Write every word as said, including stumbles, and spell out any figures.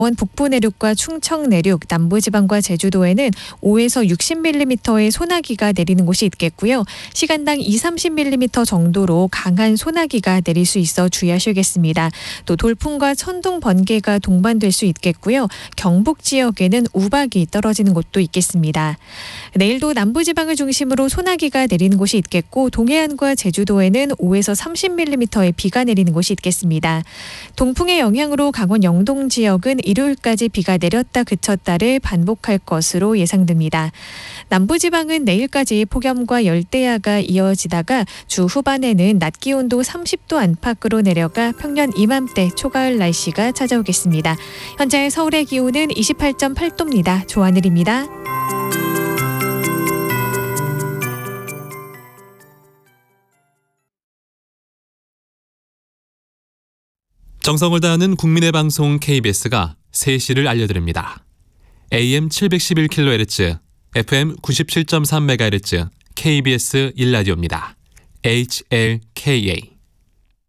원 북부 내륙과 충청 내륙, 남부지방과 제주도에는 오에서 육십 밀리미터의 소나기가 내리는 곳이 있겠고요. 시간당 이십, 삼십 밀리미터 정도로 강한 소나기가 내릴 수 있어 주의하셔야겠습니다. 또 돌풍과 천둥, 번개가 동반될 수 있겠고요. 경북 지역에는 우박이 떨어지는 곳도 있겠습니다. 내일도 남부지방을 중심으로 소나기가 내리는 곳이 있겠고 동해안과 제주도에는 오에서 삼십 밀리미터의 비가 내리는 곳이 있겠습니다. 동풍의 영향으로 강원 영동 지역은 일요일까지 비가 내렸다 그쳤다를 반복할 것으로 예상됩니다. 남부지방은 내일까지 폭염과 열대야가 이어지다가 주 후반에는 낮 기온도 삼십 도 안팎으로 내려가 평년 이맘때 초가을 날씨가 찾아오겠습니다. 현재 서울의 기온은 이십팔 점 팔 도입니다. 조하늘입니다. 정성을 다하는 국민의 방송 케이비에스가 세 시를 알려드립니다. 에이엠 칠백십일 킬로헤르츠, 에프엠 구십칠 점 삼 메가헤르츠 케이비에스 일 라디오입니다. 에이치엘케이에이